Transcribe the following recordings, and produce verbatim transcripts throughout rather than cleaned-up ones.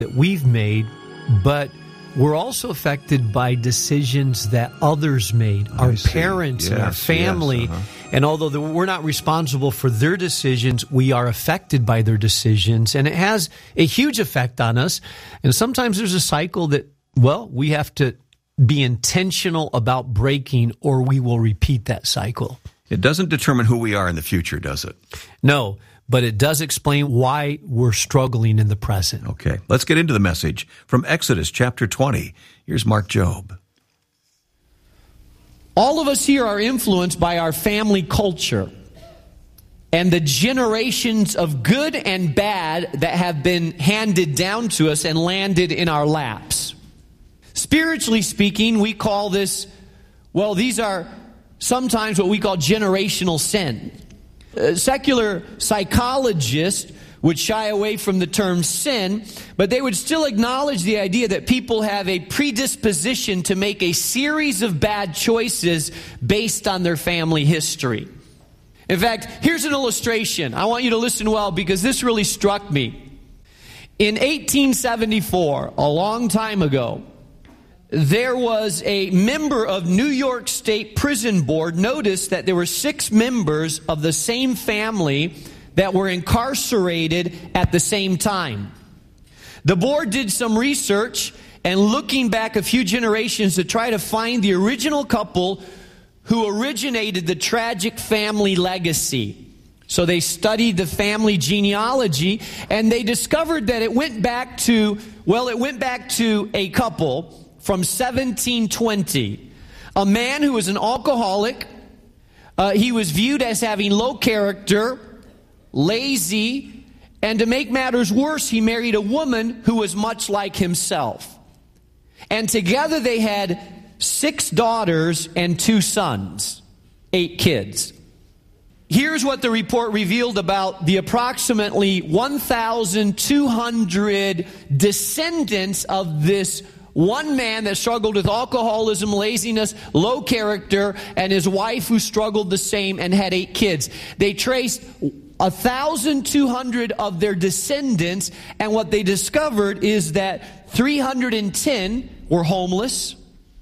that we've made, but we're also affected by decisions that others made, our parents yes, and our family. Yes, uh-huh. And although the, we're not responsible for their decisions, we are affected by their decisions. And it has a huge effect on us. And sometimes there's a cycle that, well, we have to be intentional about breaking, or we will repeat that cycle. It doesn't determine who we are in the future, does it? No, but it does explain why we're struggling in the present. Okay, let's get into the message from Exodus chapter twenty. Here's Mark Jobe. All of us here are influenced by our family culture and the generations of good and bad that have been handed down to us and landed in our laps. Spiritually speaking, we call this, well, these are sometimes what we call generational sin. Uh, secular psychologists would shy away from the term sin, but they would still acknowledge the idea that people have a predisposition to make a series of bad choices based on their family history. In fact, here's an illustration. I want you to listen well because this really struck me. In eighteen seventy-four, a long time ago, there was a member of New York State Prison Board noticed that there were six members of the same family that were incarcerated at the same time. The board did some research and looking back a few generations to try to find the original couple who originated the tragic family legacy. So they studied the family genealogy and they discovered that it went back to, well, it went back to a couple from seventeen twenty. A man who was an alcoholic. Uh, he was viewed as having low character, lazy, and to make matters worse, he married a woman who was much like himself. And together they had six daughters and two sons, eight kids. Here's what the report revealed about the approximately one thousand two hundred descendants of this one man that struggled with alcoholism, laziness, low character, and his wife who struggled the same and had eight kids. They traced one thousand two hundred of their descendants, and what they discovered is that three hundred ten were homeless,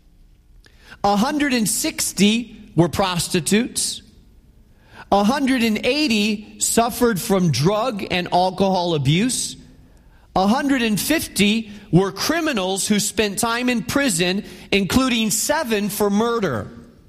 one hundred sixty were prostitutes, one hundred eighty suffered from drug and alcohol abuse, one hundred fifty were criminals who spent time in prison, including seven for murder.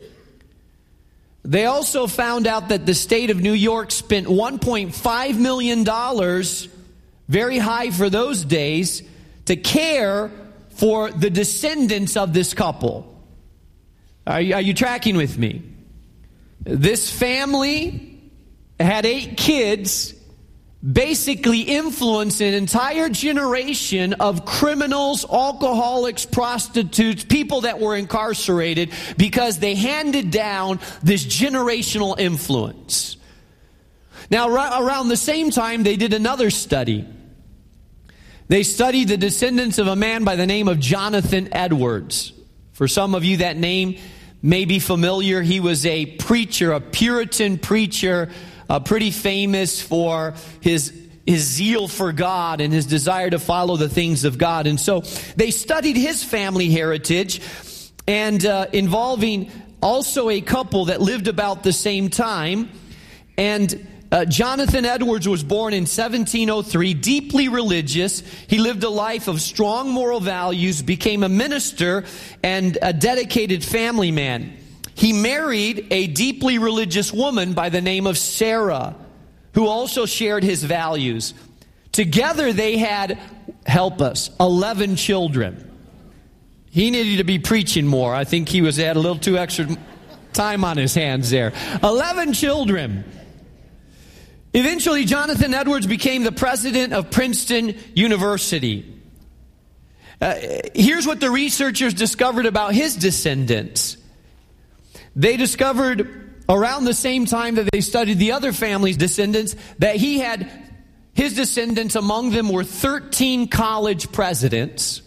They also found out that the state of New York spent one point five million dollars, very high for those days, to care for the descendants of this couple. Are you, are you tracking with me? This family had eight kids, basically influenced an entire generation of criminals, alcoholics, prostitutes, people that were incarcerated because they handed down this generational influence. Now, around the same time, they did another study. They studied the descendants of a man by the name of Jonathan Edwards. For some of you, that name may be familiar. He was a preacher, a Puritan preacher, Uh, pretty famous for his his zeal for God and his desire to follow the things of God. And so they studied his family heritage and uh, involving also a couple that lived about the same time. And uh, Jonathan Edwards was born in seventeen oh three, deeply religious. He lived a life of strong moral values, became a minister and a dedicated family man. He married a deeply religious woman by the name of Sarah, who also shared his values. Together they had, help us, eleven children. He needed to be preaching more. I think he was had a little too extra time on his hands there. eleven children. Eventually, Jonathan Edwards became the president of Princeton University. Uh, here's what the researchers discovered about his descendants. They discovered around the same time that they studied the other family's descendants that he had, his descendants among them were thirteen college presidents,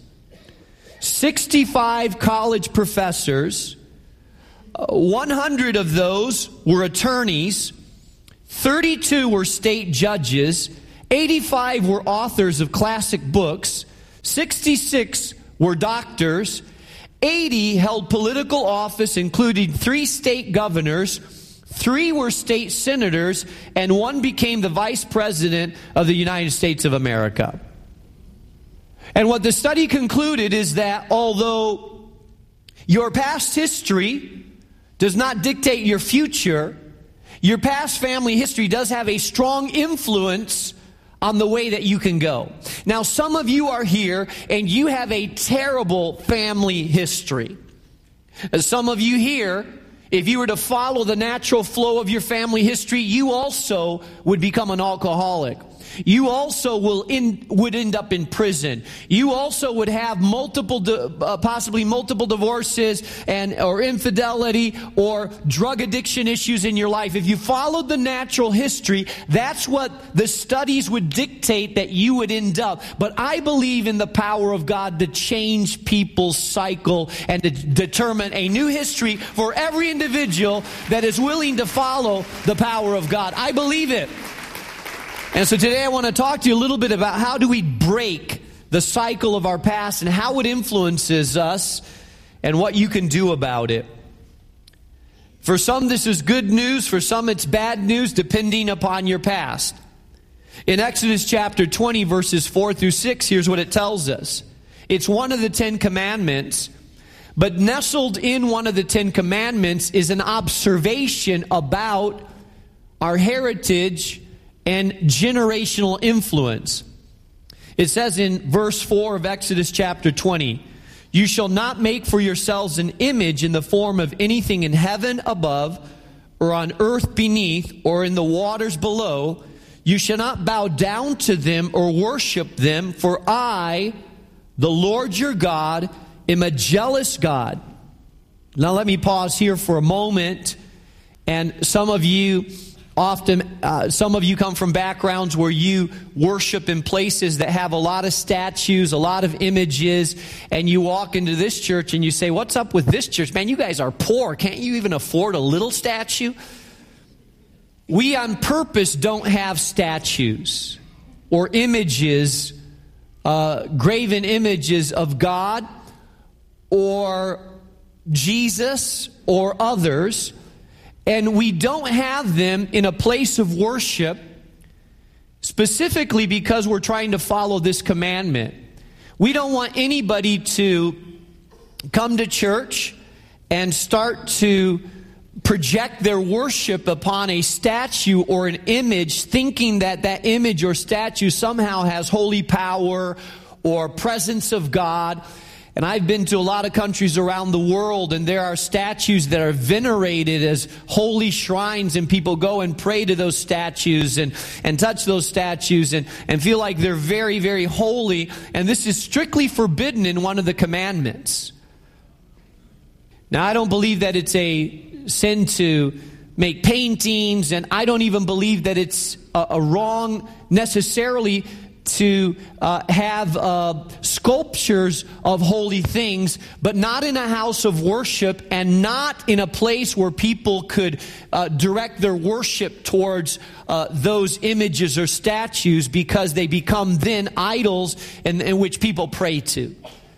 sixty-five college professors, one hundred of those were attorneys, thirty-two were state judges, eighty-five were authors of classic books, sixty-six were doctors, eighty held political office, including three state governors, three were state senators, and one became the vice president of the United States of America. And what the study concluded is that although your past history does not dictate your future, your past family history does have a strong influence on the way that you can go. Now, some of you are here and you have a terrible family history. Some of you here, if you were to follow the natural flow of your family history, you also would become an alcoholic. You also will in, would end up in prison. You also would have multiple, uh, possibly multiple divorces and or infidelity or drug addiction issues in your life. If you followed the natural history, that's what the studies would dictate that you would end up. But I believe in the power of God to change people's cycle and to determine a new history for every individual that is willing to follow the power of God. I believe it. And so today I want to talk to you a little bit about how do we break the cycle of our past and how it influences us and what you can do about it. For some this is good news, for some it's bad news depending upon your past. In Exodus chapter twenty verses four through six, here's what it tells us. It's one of the Ten Commandments, but nestled in one of the Ten Commandments is an observation about our heritage and generational influence. It says in verse four of Exodus chapter twenty, "You shall not make for yourselves an image in the form of anything in heaven above, or on earth beneath, or in the waters below. You shall not bow down to them or worship them, for I, the Lord your God, am a jealous God." Now let me pause here for a moment. And some of you Often, uh, some of you come from backgrounds where you worship in places that have a lot of statues, a lot of images, and you walk into this church and you say, "What's up with this church? Man, you guys are poor. Can't you even afford a little statue?" We on purpose don't have statues or images, uh, graven images of God or Jesus or others. And we don't have them in a place of worship specifically because we're trying to follow this commandment. We don't want anybody to come to church and start to project their worship upon a statue or an image, thinking that that image or statue somehow has holy power or presence of God. And I've been to a lot of countries around the world, and there are statues that are venerated as holy shrines, and people go and pray to those statues and, and touch those statues and, and feel like they're very, very holy. And this is strictly forbidden in one of the commandments. Now, I don't believe that it's a sin to make paintings, and I don't even believe that it's a, a wrong necessarily to uh, have uh, sculptures of holy things, but not in a house of worship and not in a place where people could uh, direct their worship towards uh, those images or statues, because they become then idols in, in which people pray to.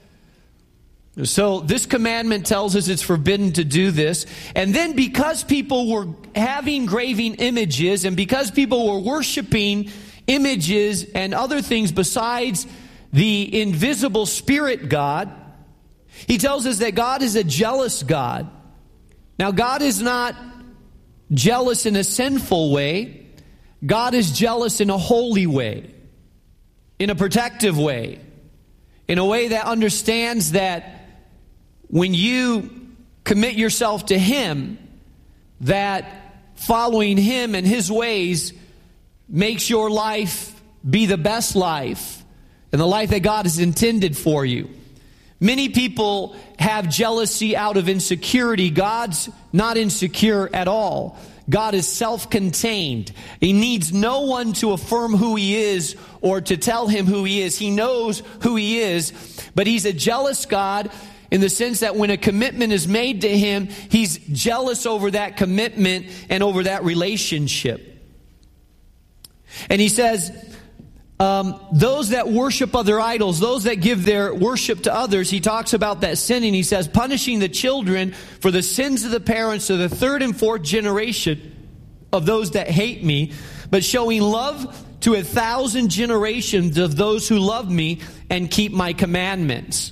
So this commandment tells us it's forbidden to do this. And then because people were having graven images and because people were worshiping images and other things besides the invisible spirit God, he tells us that God is a jealous God. Now, God is not jealous in a sinful way. God is jealous in a holy way, in a protective way, in a way that understands that when you commit yourself to Him, that following Him and His ways makes your life be the best life and the life that God has intended for you. Many people have jealousy out of insecurity. God's not insecure at all. God is self-contained. He needs no one to affirm who He is or to tell Him who He is. He knows who He is, but He's a jealous God in the sense that when a commitment is made to Him, He's jealous over that commitment and over that relationship. And He says, um, those that worship other idols, those that give their worship to others, he talks about that sin, and he says, punishing the children for the sins of the parents to the third and fourth generation of those that hate me, but showing love to a thousand generations of those who love me and keep my commandments.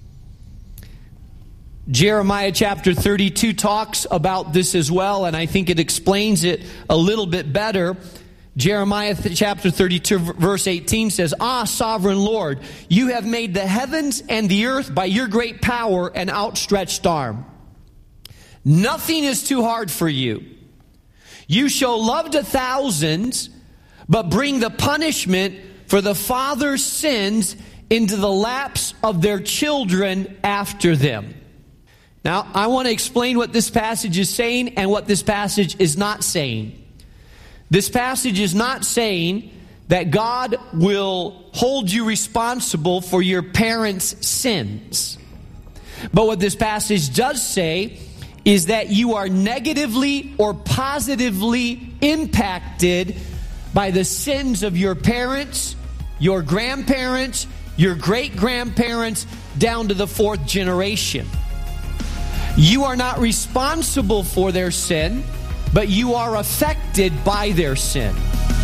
Jeremiah chapter thirty-two talks about this as well, and I think it explains it a little bit better. Jeremiah chapter thirty-two verse eighteen says, Ah, sovereign Lord, you have made the heavens and the earth by your great power and outstretched arm. Nothing is too hard for you. You show love to thousands, but bring the punishment for the father's sins into the laps of their children after them. Now, I want to explain what this passage is saying and what this passage is not saying. This passage is not saying that God will hold you responsible for your parents' sins. But what this passage does say is that you are negatively or positively impacted by the sins of your parents, your grandparents, your great-grandparents, down to the fourth generation. You are not responsible for their sin, but you are affected by their sin.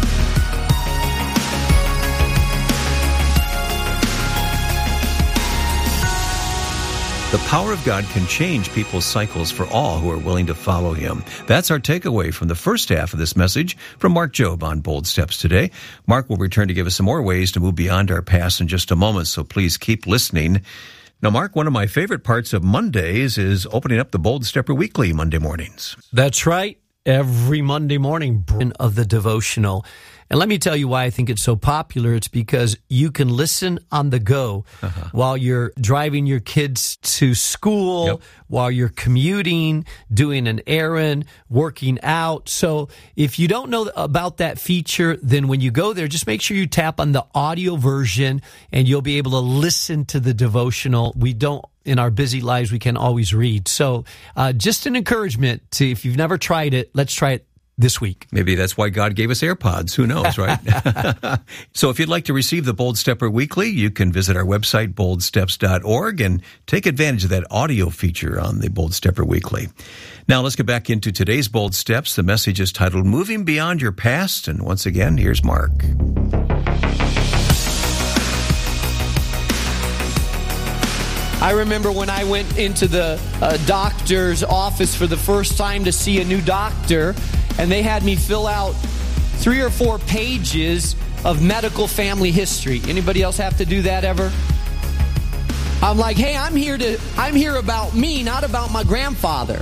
The power of God can change people's cycles for all who are willing to follow Him. That's our takeaway from the first half of this message from Mark Jobe on Bold Steps today. Mark will return to give us some more ways to move beyond our past in just a moment, so please keep listening. Now, Mark, one of my favorite parts of Mondays is opening up the Bold Stepper Weekly Monday mornings. That's right. Every Monday morning of the devotional. And let me tell you why I think it's so popular. It's because you can listen on the go uh-huh. while you're driving your kids to school, yep. while you're commuting, doing an errand, working out. So if you don't know about that feature, then when you go there, just make sure you tap on the audio version and you'll be able to listen to the devotional. We don't In our busy lives, we can always read. So uh, just an encouragement to, if you've never tried it, let's try it this week. Maybe that's why God gave us AirPods. Who knows, right? So if you'd like to receive the Bold Stepper Weekly, you can visit our website, bold steps dot org, and take advantage of that audio feature on the Bold Stepper Weekly. Now let's get back into today's Bold Steps. The message is titled, Moving Beyond Your Past. And once again, here's Mark. I remember when I went into the uh, doctor's office for the first time to see a new doctor, and they had me fill out three or four pages of medical family history. Anybody else have to do that ever? I'm like, hey, I'm here to, I'm here about me, not about my grandfather.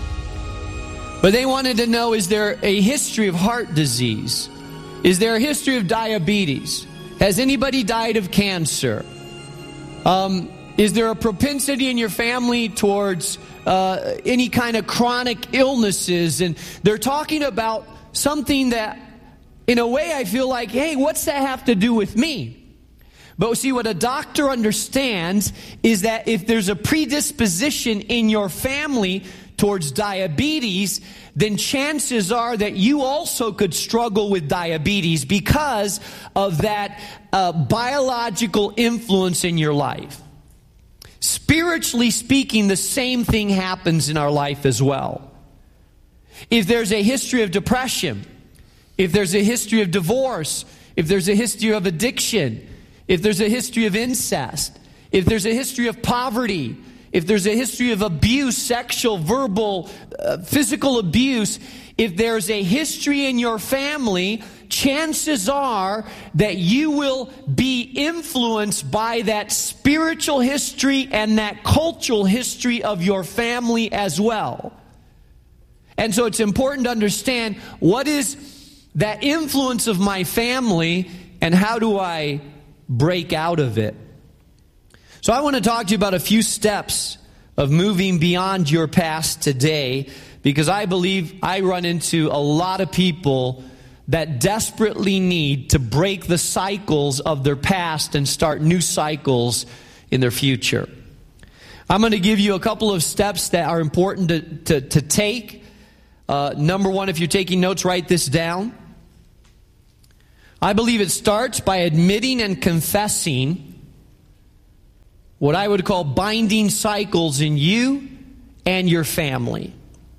But they wanted to know, is there a history of heart disease? Is there a history of diabetes? Has anybody died of cancer? Um... Is there a propensity in your family towards uh, any kind of chronic illnesses? And they're talking about something that, in a way, I feel like, hey, what's that have to do with me? But see, what a doctor understands is that if there's a predisposition in your family towards diabetes, then chances are that you also could struggle with diabetes because of that uh, biological influence in your life. Spiritually speaking, the same thing happens in our life as well. If there's a history of depression, if there's a history of divorce, if there's a history of addiction, if there's a history of incest, if there's a history of poverty, if there's a history of abuse, sexual, verbal, uh, physical abuse, if there's a history in your family, chances are that you will be influenced by that spiritual history and that cultural history of your family as well. And so it's important to understand, what is that influence of my family and how do I break out of it? So I want to talk to you about a few steps of moving beyond your past today, because I believe I run into a lot of people that desperately need to break the cycles of their past and start new cycles in their future. I'm going to give you a couple of steps that are important to, to, to take. Uh, number one, if you're taking notes, write this down. I believe it starts by admitting and confessing what I would call binding cycles in you and your family.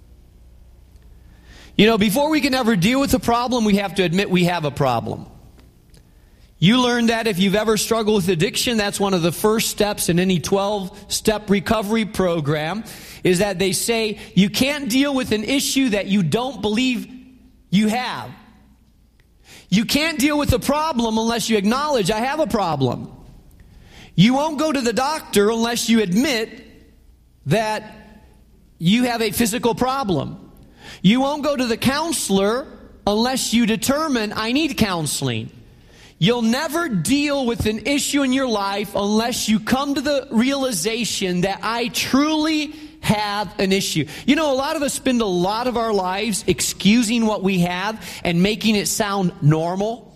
You know, before we can ever deal with a problem, we have to admit we have a problem. You learned that if you've ever struggled with addiction, that's one of the first steps in any twelve-step recovery program, is that they say you can't deal with an issue that you don't believe you have. You can't deal with a problem unless you acknowledge, I have a problem. You won't go to the doctor unless you admit that you have a physical problem. You won't go to the counselor unless you determine, I need counseling. You'll never deal with an issue in your life unless you come to the realization that I truly have an issue. You know, a lot of us spend a lot of our lives excusing what we have and making it sound normal.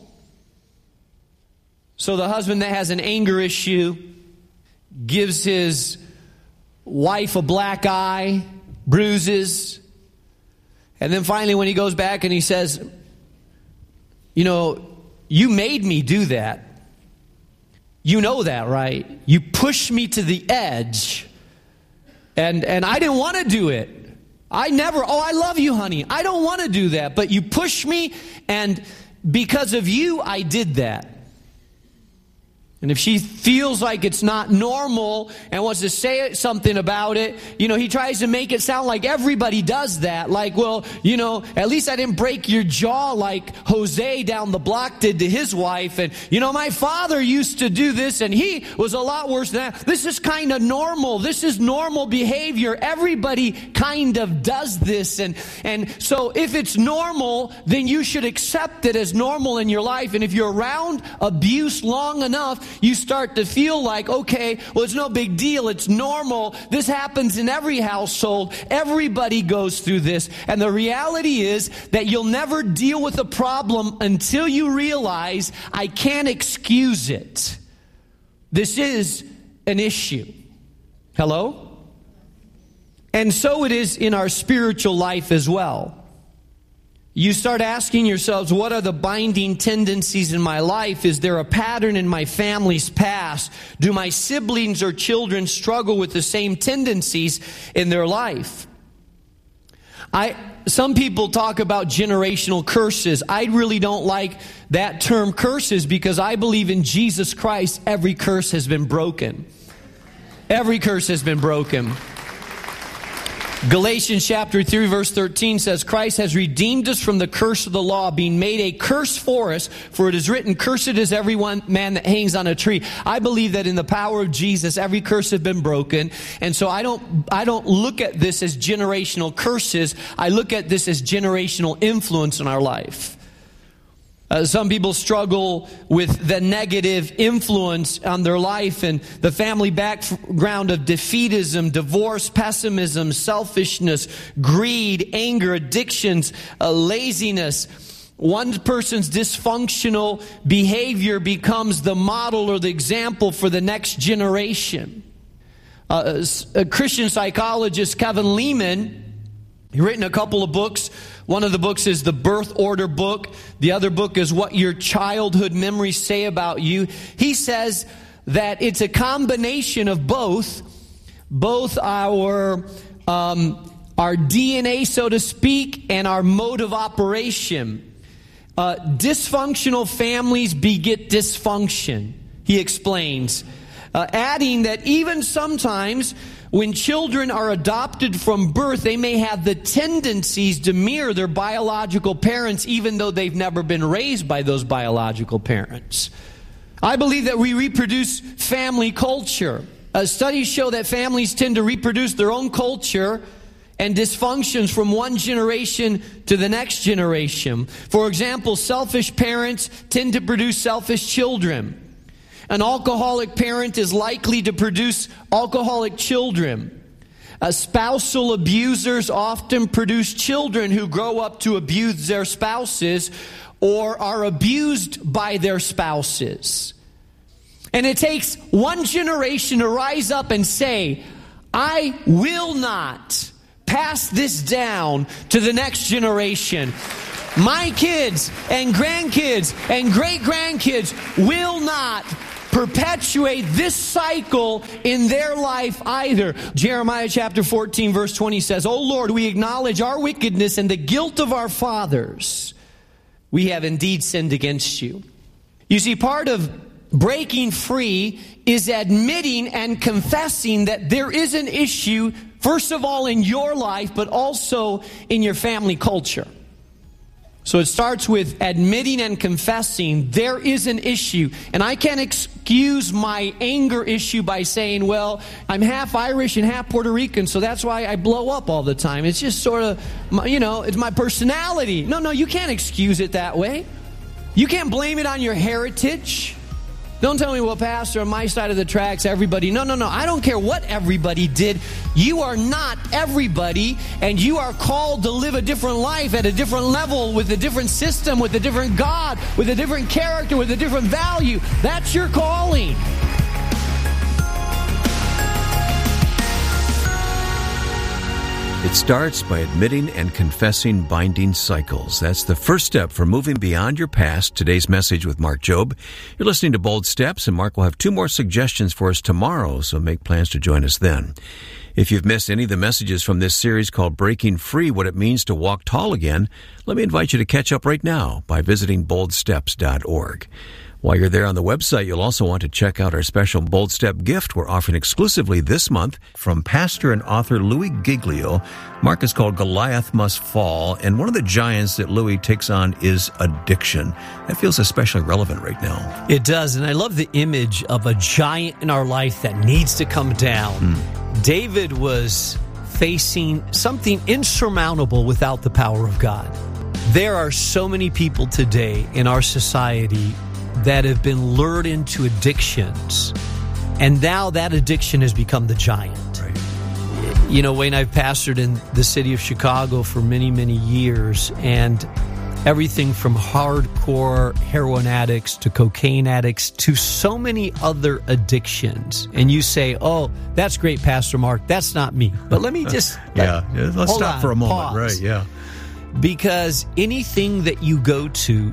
So the husband that has an anger issue gives his wife a black eye, bruises, and then finally when he goes back and he says, you know, you made me do that. You know that, right? You pushed me to the edge. And and I didn't want to do it. I never, oh, I love you, honey. I don't want to do that. But you pushed me, and because of you, I did that. And if she feels like it's not normal and wants to say something about it, you know, he tries to make it sound like everybody does that. Like, well, you know, at least I didn't break your jaw like Jose down the block did to his wife. And, you know, my father used to do this and he was a lot worse than that. This is kind of normal. This is normal behavior. Everybody kind of does this. And, and so if it's normal, then you should accept it as normal in your life. And if you're around abuse long enough, you start to feel like, okay, well, it's no big deal. It's normal. This happens in every household. Everybody goes through this. And the reality is that you'll never deal with a problem until you realize I can't excuse it. This is an issue. Hello? And so it is in our spiritual life as well. You start asking yourselves, what are the binding tendencies in my life? Is there a pattern in my family's past? Do my siblings or children struggle with the same tendencies in their life? I some people talk about generational curses. I really don't like that term curses because I believe in Jesus Christ, every curse has been broken. Every curse has been broken. Galatians chapter three verse thirteen says, Christ has redeemed us from the curse of the law, being made a curse for us, for it is written, cursed is every one man that hangs on a tree. I believe that in the power of Jesus, every curse has been broken. And so I don't, I don't look at this as generational curses. I look at this as generational influence in our life. Uh, some people struggle with the negative influence on their life and the family background of defeatism, divorce, pessimism, selfishness, greed, anger, addictions, uh, laziness. One person's dysfunctional behavior becomes the model or the example for the next generation. Uh, a Christian psychologist, Kevin Lehman, he's written a couple of books. One of the books is the Birth Order book. The other book is What Your Childhood Memories Say About You. He says that it's a combination of both, both our um, our D N A, so to speak, and our mode of operation. Uh, dysfunctional families beget dysfunction, he explains, uh, adding that even sometimes when children are adopted from birth, they may have the tendencies to mirror their biological parents, even though they've never been raised by those biological parents. I believe that we reproduce family culture. Uh, studies show that families tend to reproduce their own culture and dysfunctions from one generation to the next generation. For example, selfish parents tend to produce selfish children. An alcoholic parent is likely to produce alcoholic children. Uh, spousal abusers often produce children who grow up to abuse their spouses or are abused by their spouses. And it takes one generation to rise up and say, I will not pass this down to the next generation. my kids and grandkids and great-grandkids will not perpetuate this cycle in their life either. Jeremiah chapter fourteen verse twenty says, "O Lord, we acknowledge our wickedness and the guilt of our fathers. We have indeed sinned against you." You see, part of breaking free is admitting and confessing that there is an issue, first of all in your life, but also in your family culture. So it starts with admitting and confessing there is an issue. And I can't excuse my anger issue by saying, well, I'm half Irish and half Puerto Rican, so that's why I blow up all the time. It's just sort of, you know, it's my personality. No, no, you can't excuse it that way. You can't blame it on your heritage. Don't tell me, well, Pastor, on my side of the tracks, everybody. No, no, no. I don't care what everybody did. You are not everybody, and you are called to live a different life at a different level, with a different system, with a different God, with a different character, with a different value. That's your calling. It starts by admitting and confessing binding cycles. That's the first step for moving beyond your past. Today's message with Mark Jobe. You're listening to Bold Steps, and Mark will have two more suggestions for us tomorrow, so make plans to join us then. If you've missed any of the messages from this series called Breaking Free, What It Means to Walk Tall Again, let me invite you to catch up right now by visiting bold steps dot org. While you're there on the website, you'll also want to check out our special Bold Step gift we're offering exclusively this month from pastor and author Louis Giglio. Mark is called Goliath Must Fall, and one of the giants that Louis takes on is addiction. That feels especially relevant right now. It does, and I love the image of a giant in our life that needs to come down. Mm. David was facing something insurmountable without the power of God. There are so many people today in our society that have been lured into addictions, and now that addiction has become the giant. Right. You know, Wayne, I've pastored in the city of Chicago for many, many years, and everything from hardcore heroin addicts to cocaine addicts to so many other addictions. And you say, oh, that's great, Pastor Mark. That's not me. But let me just... yeah, let, let's stop on, for a moment. Pause. Right, yeah. Because anything that you go to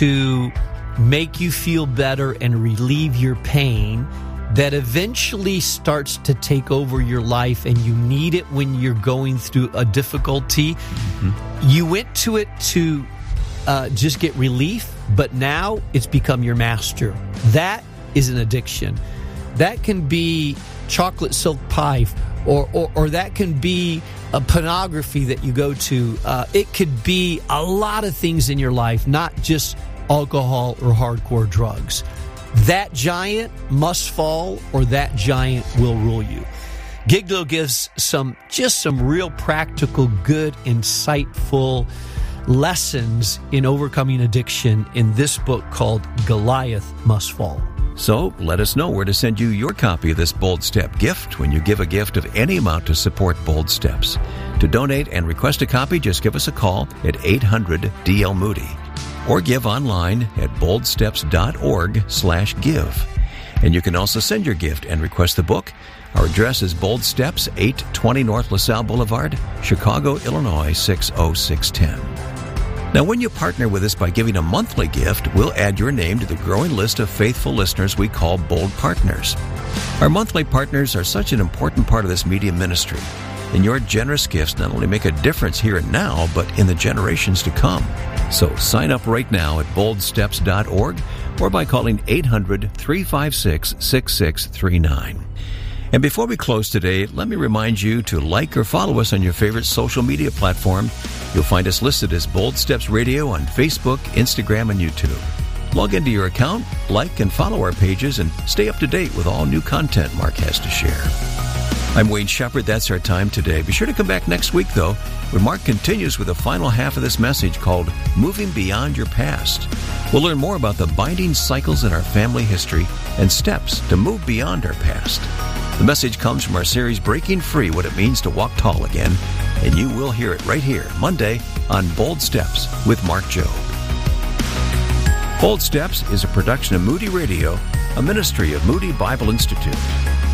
to make you feel better and relieve your pain, that eventually starts to take over your life, and you need it when you're going through a difficulty. Mm-hmm. You went to it to uh, just get relief, but now it's become your master. That is an addiction. That can be chocolate silk pie, or, or, or that can be a pornography that you go to. Uh, it could be a lot of things in your life, not just alcohol or hardcore drugs. That giant must fall, or that giant will rule you. Giglio gives some, just some real practical, good, insightful lessons in overcoming addiction in this book called Goliath Must Fall. So let us know where to send you your copy of this Bold Step gift when you give a gift of any amount to support Bold Steps. To donate and request a copy, just give us a call at eight hundred D L Moody. Or give online at bold steps dot org slash give. And you can also send your gift and request the book. Our address is Bold Steps, eight twenty North LaSalle Boulevard, Chicago, Illinois, six oh six one oh. Now, when you partner with us by giving a monthly gift, we'll add your name to the growing list of faithful listeners we call Bold Partners. Our monthly partners are such an important part of this media ministry. And your generous gifts not only make a difference here and now, but in the generations to come. So sign up right now at bold steps dot org or by calling eight hundred, three five six, six six three nine. And before we close today, let me remind you to like or follow us on your favorite social media platform. You'll find us listed as Bold Steps Radio on Facebook, Instagram, and YouTube. Log into your account, like and follow our pages, and stay up to date with all new content Mark has to share. I'm Wayne Shepherd. That's our time today. Be sure to come back next week, though, when Mark continues with the final half of this message called Moving Beyond Your Past. We'll learn more about the binding cycles in our family history and steps to move beyond our past. The message comes from our series Breaking Free, What It Means to Walk Tall Again, and you will hear it right here, Monday, on Bold Steps with Mark Jobe. Bold Steps is a production of Moody Radio, a ministry of Moody Bible Institute.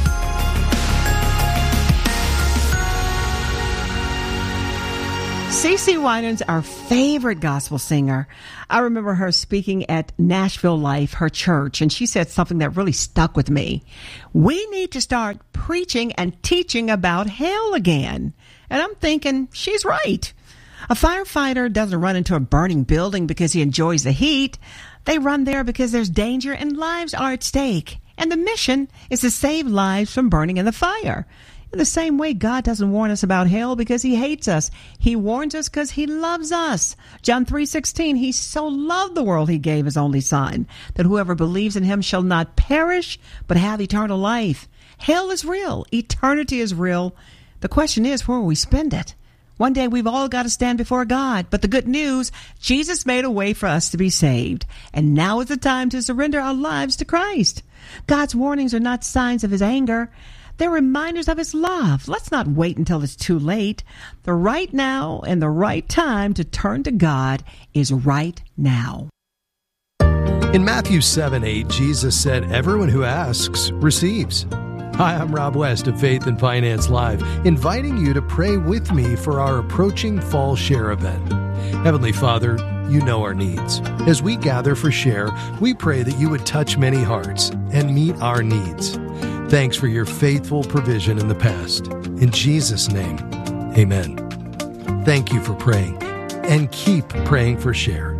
C CeCe Winans, our favorite gospel singer. I remember her speaking at Nashville Life, her church, and she said something that really stuck with me. We need to start preaching and teaching about hell again. And I'm thinking, she's right. A firefighter doesn't run into a burning building because he enjoys the heat. They run there because there's danger and lives are at stake. And the mission is to save lives from burning in the fire. In the same way, God doesn't warn us about hell because he hates us. He warns us because he loves us. John three sixteen, he so loved the world he gave his only son, that whoever believes in him shall not perish, but have eternal life. Hell is real. Eternity is real. The question is, where will we spend it? One day we've all got to stand before God. But the good news, Jesus made a way for us to be saved. And now is the time to surrender our lives to Christ. God's warnings are not signs of his anger. They're reminders of his love. Let's not wait until it's too late. The right now and the right time to turn to God is right now. In Matthew seven eight, Jesus said, "Everyone who asks receives." Hi, I'm Rob West of Faith and Finance Live, inviting you to pray with me for our approaching fall share event. Heavenly Father, you know our needs. As we gather for share, we pray that you would touch many hearts and meet our needs. Thanks for your faithful provision in the past. In Jesus' name, amen. Thank you for praying, and keep praying for share.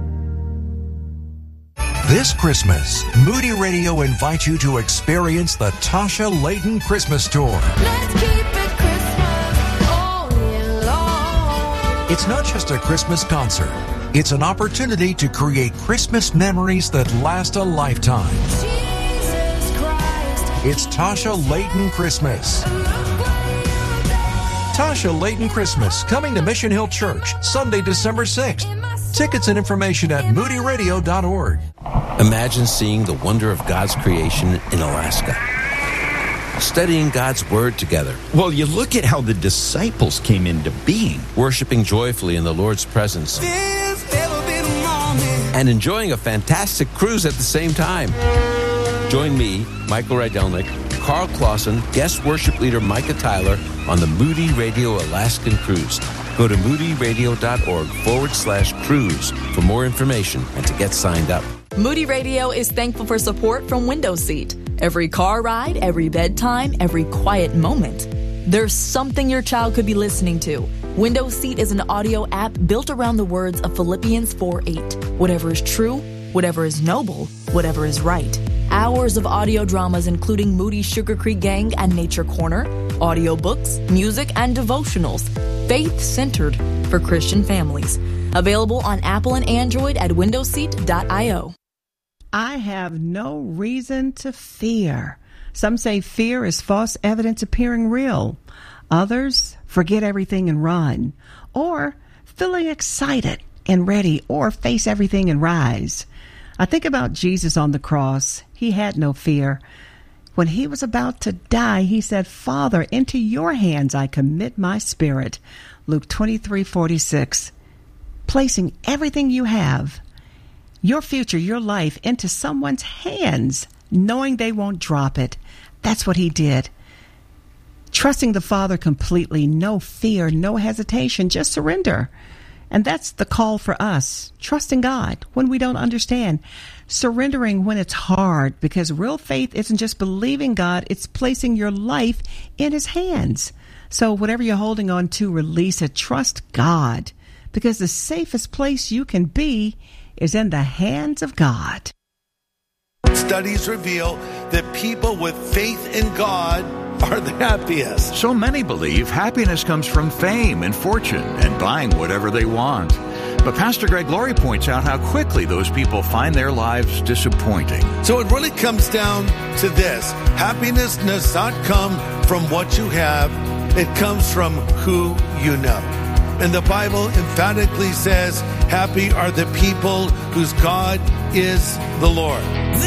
This Christmas, Moody Radio invites you to experience the Tasha Layton Christmas Tour. Let's keep it Christmas all year long. It's not just a Christmas concert. It's an opportunity to create Christmas memories that last a lifetime. Jesus Christ. It's Tasha Layton Christmas. Tasha Layton Christmas, coming to Mission Hill Church, Sunday, December sixth. Tickets and information at moody radio dot org. Imagine seeing the wonder of God's creation in Alaska. Studying God's Word together. Well, you look at how the disciples came into being. Worshiping joyfully in the Lord's presence. And enjoying a fantastic cruise at the same time. Join me, Michael Rydelnik, Carl Clausen, guest worship leader Micah Tyler on the Moody Radio Alaskan Cruise. Go to moody radio dot org forward slash cruise for more information and to get signed up. Moody Radio is thankful for support from Window Seat. Every car ride, every bedtime, every quiet moment. There's something your child could be listening to. Window Seat is an audio app built around the words of Philippians four eight. Whatever is true, whatever is noble, whatever is right. Hours of audio dramas including Moody Sugar Creek Gang and Nature Corner, audiobooks, music, and devotionals. Faith-centered for Christian families. Available on Apple and Android at window seat dot io. I have no reason to fear. Some say fear is false evidence appearing real. Others forget everything and run. Or feeling excited and ready, or face everything and rise. I think about Jesus on the cross. He had no fear. When he was about to die, he said, "Father, into your hands I commit my spirit." Luke twenty-three forty-six. Placing everything you have, your future, your life, into someone's hands, knowing they won't drop it. That's what he did. Trusting the Father completely, no fear, no hesitation, just surrender. And that's the call for us, trusting God when we don't understand, surrendering when it's hard, because real faith isn't just believing God, it's placing your life in his hands. So whatever you're holding on to, release it. Trust God, because the safest place you can be is in the hands of God. Studies reveal that people with faith in God are the happiest. So many believe happiness comes from fame and fortune and buying whatever they want. But Pastor Greg Laurie points out how quickly those people find their lives disappointing. So it really comes down to this. Happiness does not come from what you have. It comes from who you know. And the Bible emphatically says, happy are the people whose God is the Lord.